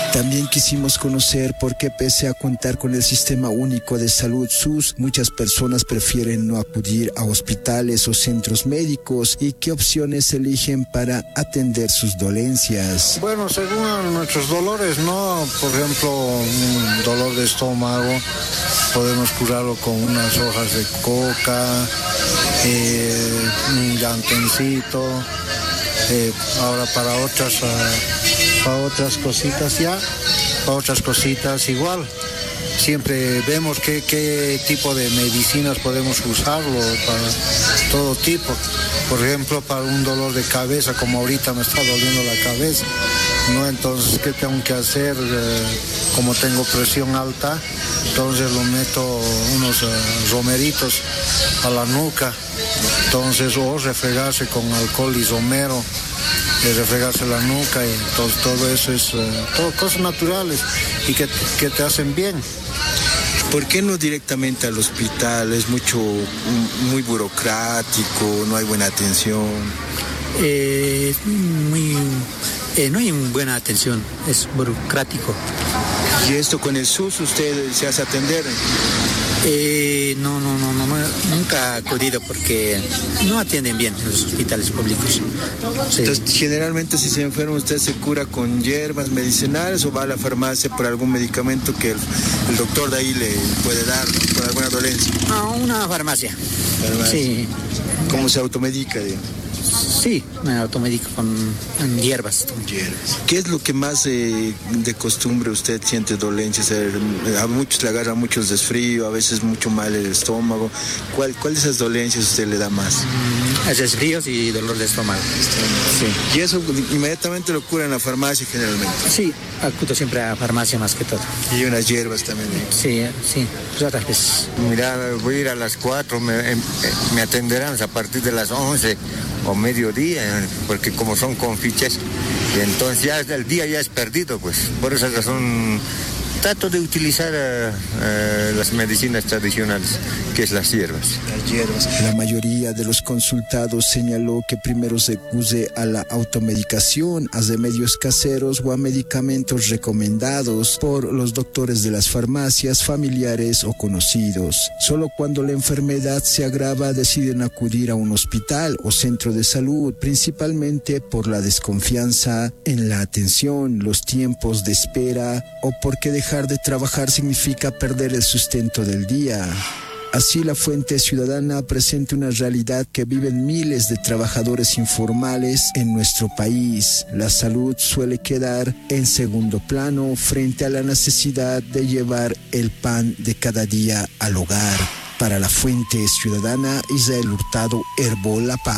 También quisimos conocer por qué, pese a contar con el Sistema Único de Salud SUS, muchas personas prefieren no acudir a hospitales o centros médicos y qué opciones eligen para atender sus dolencias. Bueno, según nuestros dolores, ¿no? Por ejemplo, un dolor de estómago, podemos curarlo con unas hojas de coca, un llantencito. Ahora para otras cositas igual. Siempre vemos qué tipo de medicinas podemos usarlo para todo tipo. Por ejemplo, para un dolor de cabeza, como ahorita me está doliendo la cabeza, ¿no? Entonces, ¿qué tengo que hacer? Como tengo presión alta, entonces lo meto unos romeritos a la nuca. Entonces, o refregarse con alcohol isomero, refregarse la nuca, y todo eso es todo cosas naturales y que te hacen bien. ¿Por qué no directamente al hospital? Es muy burocrático, no hay buena atención. No hay buena atención, es burocrático. ¿Y esto con el SUS usted se hace atender? No, nunca he acudido porque no atienden bien en los hospitales públicos. Sí. Entonces, generalmente si se enferma, ¿usted se cura con hierbas medicinales o va a la farmacia por algún medicamento que el doctor de ahí le puede dar, ¿no? Por alguna dolencia? A una farmacia. Sí. ¿Cómo se automedica, digamos? Sí, me automedico con hierbas. ¿Qué es lo que más de costumbre usted siente dolencias? A muchos le agarra mucho el desfrío, a veces mucho mal el estómago. ¿Cuál de esas dolencias usted le da más? Desfríos y dolor de estómago. Sí. ¿Y eso inmediatamente lo cura en la farmacia generalmente? Sí, acudo siempre a la farmacia más que todo. ¿Y unas hierbas también? Sí, otras veces. Mira, voy a ir a las 4, me atenderán a partir de las 11 o mediodía, porque como son con fichas, y entonces ya el día ya es perdido, pues. Por esa razón trato de utilizar las medicinas tradicionales, que es las hierbas. La mayoría de los consultados señaló que primero se acude a la automedicación, a remedios caseros o a medicamentos recomendados por los doctores de las farmacias, familiares o conocidos. Solo cuando la enfermedad se agrava deciden acudir a un hospital o centro de salud, principalmente por la desconfianza en la atención, los tiempos de espera o porque dejar de trabajar significa perder el sustento del día. Así, la Fuente Ciudadana presenta una realidad que viven miles de trabajadores informales en nuestro país. La salud suele quedar en segundo plano frente a la necesidad de llevar el pan de cada día al hogar. Para la Fuente Ciudadana, Israel Hurtado, Herbo La Paz.